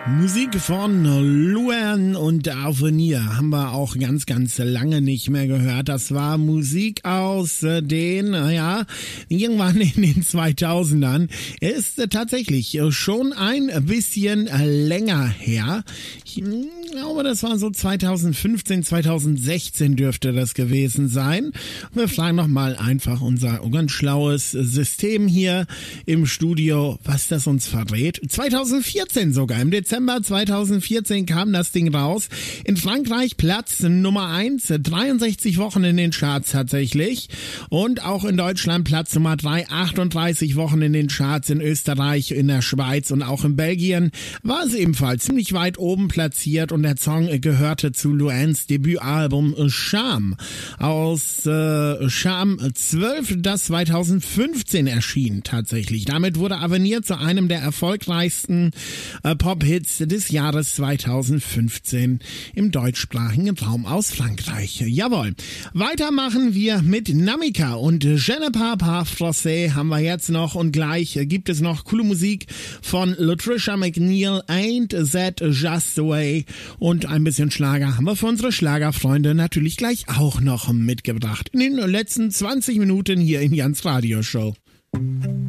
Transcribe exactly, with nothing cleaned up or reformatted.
Musik von Luan und Avenir haben wir auch ganz, ganz lange nicht mehr gehört. Das war Musik aus den, ja, irgendwann in den zweitausendern. Ist tatsächlich schon ein bisschen länger her. Ich glaube, das war so zweitausendfünfzehn, zweitausendsechzehn dürfte das gewesen sein. Wir fragen nochmal einfach unser ganz schlaues System hier im Studio, was das uns verrät. zweitausendvierzehn sogar, im Dezember zweitausendvierzehn kam das Ding raus. In Frankreich Platz Nummer eins, dreiundsechzig Wochen in den Charts tatsächlich. Und auch in Deutschland Platz Nummer drei, achtunddreißig Wochen in den Charts. In Österreich, in der Schweiz und auch in Belgien war es ebenfalls ziemlich weit oben platziert. Und der Song gehörte zu Luans Debütalbum Charme aus äh, Charme zwölf, das zweitausendfünfzehn erschien tatsächlich. Damit wurde Avenir zu einem der erfolgreichsten äh, Pop-Hits des Jahres zweitausendfünfzehn im deutschsprachigen Raum aus Frankreich. Jawohl. Weitermachen wir mit Namika und Je ne parle pas français haben wir jetzt noch und gleich gibt es noch coole Musik von Latricia McNeil, Ain't That Just the Way und ein bisschen Schlager haben wir für unsere Schlagerfreunde natürlich gleich auch noch mitgebracht. In den letzten zwanzig Minuten hier in Jans Radio Show.